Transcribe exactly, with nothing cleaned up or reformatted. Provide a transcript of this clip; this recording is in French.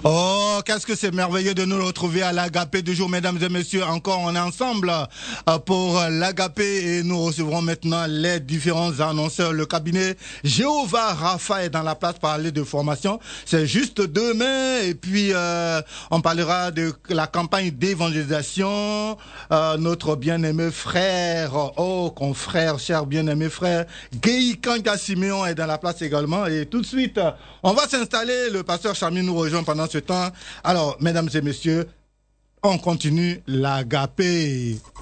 Oh, qu'est-ce que c'est merveilleux de nous retrouver à l'Agapé du jour, mesdames et messieurs. Encore, on est ensemble pour l'Agapé et nous recevrons maintenant les différents annonceurs. Le cabinet Jéhovah Rapha est dans la place pour parler de formation. C'est juste demain et puis euh, on parlera de la campagne d'évangélisation. Euh, notre bien-aimé frère, oh confrère, cher bien-aimé frère, Guy Kanga Siméon est dans la place également. Et tout de suite, on va s'installer. Le pasteur Chami nous rejoint pendant ce temps. Alors, mesdames et messieurs, on continue l'Agapé.